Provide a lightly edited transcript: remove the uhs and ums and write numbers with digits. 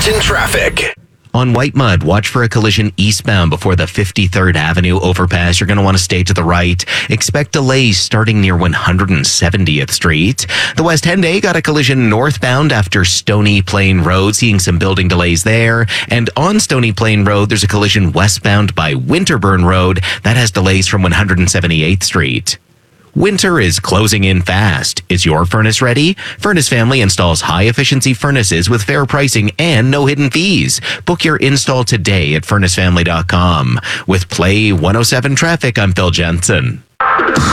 Jensen traffic. On White Mud, watch for a collision eastbound before the 53rd Avenue overpass. You're going to want to stay to the right. Expect delays starting near 170th Street. The West Henday got a collision northbound after Stony Plain Road, seeing some building delays there. And on Stony Plain Road, there's a collision westbound by Winterburn Road. That has delays from 178th Street. Winter is closing in fast. Is your furnace ready? Furnace Family installs high-efficiency furnaces with fair pricing and no hidden fees. Book your install today at furnacefamily.com. With Play 107 Traffic, I'm Phil Jensen.